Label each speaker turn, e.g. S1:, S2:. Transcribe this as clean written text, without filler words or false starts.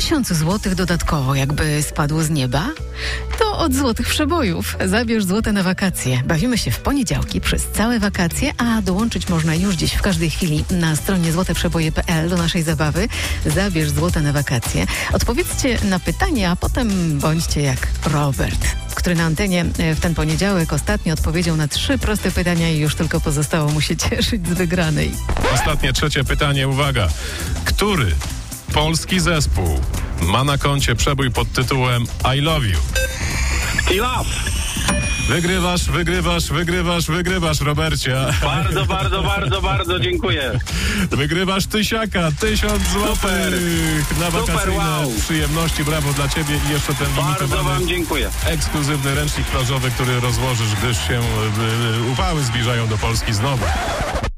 S1: 1000 złotych dodatkowo jakby spadło z nieba? To od Złotych Przebojów. Zabierz złote na wakacje. Bawimy się w poniedziałki przez całe wakacje, a dołączyć można już dziś w każdej chwili na stronie złoteprzeboje.pl do naszej zabawy. Zabierz złote na wakacje. Odpowiedzcie na pytanie, a potem bądźcie jak Robert, który na antenie w ten poniedziałek ostatnio odpowiedział na 3 proste pytania i już tylko pozostało mu się cieszyć z wygranej.
S2: Ostatnie, trzecie pytanie, uwaga. Który polski zespół ma na koncie przebój pod tytułem I Love You?
S3: Kilaf!
S2: Wygrywasz, Robercie.
S3: Bardzo dziękuję.
S2: Wygrywasz 1000 złotych na wakacyjne
S3: wow.
S2: przyjemności. Brawo dla ciebie i jeszcze ten
S3: Bardzo
S2: limitowany,
S3: wam dziękuję.
S2: ekskluzywny ręcznik plażowy, który rozłożysz, gdyż się upały zbliżają do Polski znowu.